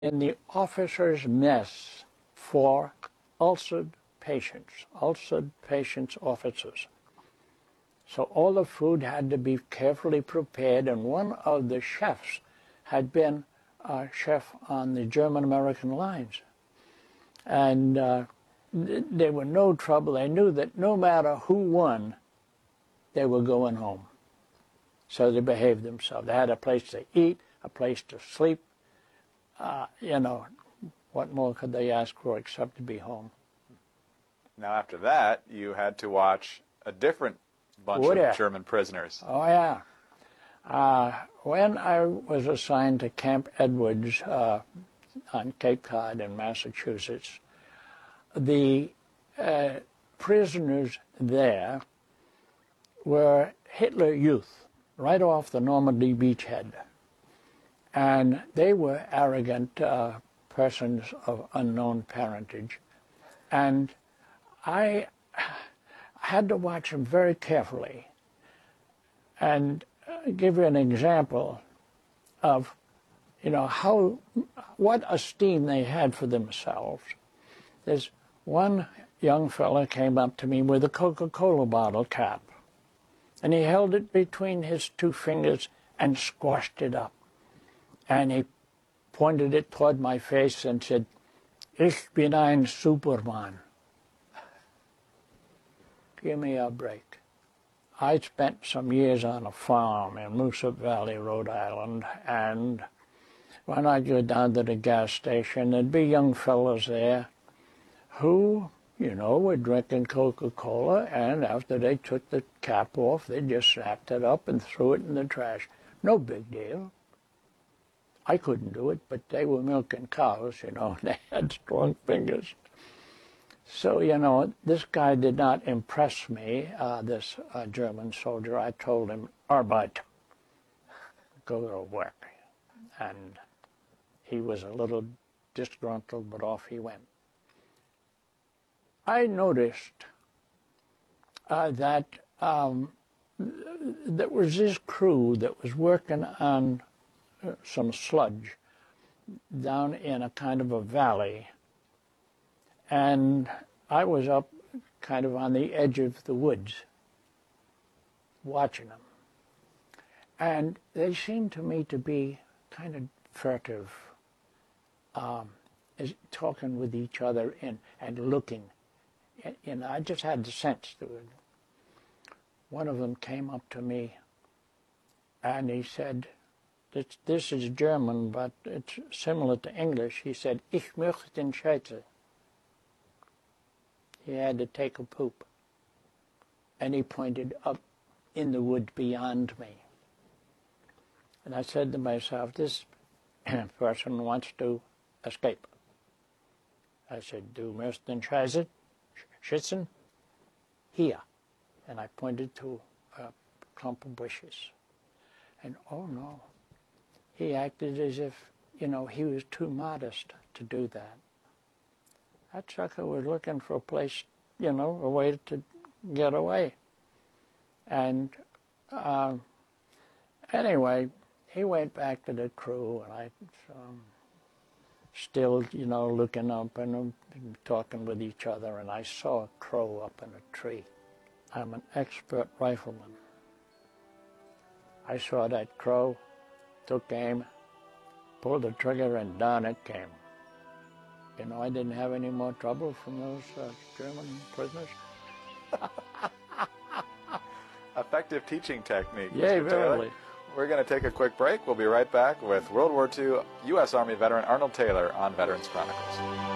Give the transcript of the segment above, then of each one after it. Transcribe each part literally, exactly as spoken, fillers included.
in the officers' mess for ulcered patients, ulcered patients' officers. So all the food had to be carefully prepared, and one of the chefs had been a chef on the German-American lines. And uh, th there were no trouble. They knew that no matter who won, they were going home. So they behaved themselves. They had a place to eat, a place to sleep. Uh, you know, what more could they ask for except to be home? Now, after that, you had to watch a different bunch Would of I? German prisoners. Oh, yeah. Uh, when I was assigned to Camp Edwards uh, on Cape Cod in Massachusetts, the uh, prisoners there were Hitler Youth, right off the Normandy beachhead. And they were arrogant uh, persons of unknown parentage. And I had to watch them very carefully and give you an example of, you know, how, what esteem they had for themselves. There's one young fella came up to me with a Coca-Cola bottle cap, and he held it between his two fingers and squashed it up. And he pointed it toward my face and said, "Ich bin ein Superman." Give me a break. I spent some years on a farm in Moosup Valley, Rhode Island, and when I'd go down to the gas station, there'd be young fellows there who, you know, were drinking Coca-Cola, and after they took the cap off, they just snapped it up and threw it in the trash. No big deal. I couldn't do it, but they were milking cows, you know, and they had strong fingers. So, you know, this guy did not impress me, uh, this uh, German soldier. I told him, Arbeit, go to work. And he was a little disgruntled, but off he went. I noticed uh, that um, there was this crew that was working on uh, some sludge down in a kind of a valley. And I was up kind of on the edge of the woods watching them. And they seemed to me to be kind of furtive, um, as, talking with each other and, and looking. And, you know, I just had the sense to it. One of them came up to me and he said, this, this is German, but it's similar to English. He said, "Ich möchte den Scheiße." He had to take a poop. And he pointed up in the wood beyond me. And I said to myself, this person wants to escape. I said, "Du musst den Scheiße schützen hier." And I pointed to a clump of bushes. And oh no, he acted as if, you know, he was too modest to do that. That sucker was looking for a place, you know, a way to get away. And uh, anyway, he went back to the crew, and I um, still, you know, looking up and um, talking with each other, and I saw a crow up in a tree. I'm an expert rifleman. I saw that crow, took aim, pulled the trigger, and down it came. You know, I didn't have any more trouble from those uh, German prisoners. Effective teaching technique. Yay, Mister Taylor. verily. We're going to take a quick break. We'll be right back with World War Two U S Army veteran Arnold Taylor on Veterans Chronicles.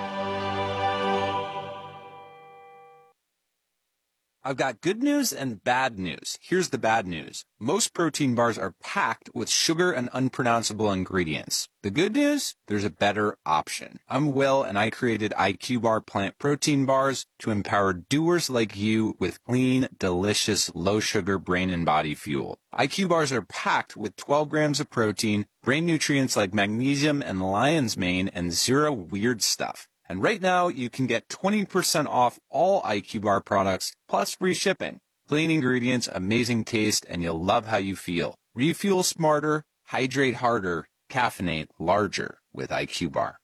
I've got good news and bad news. Here's the bad news. Most protein bars are packed with sugar and unpronounceable ingredients. The good news? There's a better option. I'm Will, and I created I Q Bar plant protein bars to empower doers like you with clean, delicious, low-sugar brain and body fuel. I Q bars are packed with twelve grams of protein, brain nutrients like magnesium and lion's mane, and zero weird stuff. And right now, you can get twenty percent off all I Q Bar products, plus free shipping. Clean ingredients, amazing taste, and you'll love how you feel. Refuel smarter, hydrate harder, Caffeinate larger with I Q Bar.